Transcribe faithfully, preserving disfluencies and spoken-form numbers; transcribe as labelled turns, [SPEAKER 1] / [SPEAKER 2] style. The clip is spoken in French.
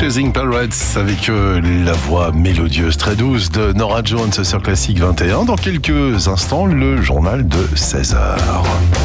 [SPEAKER 1] Chasing Pirates avec euh, la voix mélodieuse très douce de Norah Jones sur Classic vingt et un. Dans quelques instants, le journal de seize heures.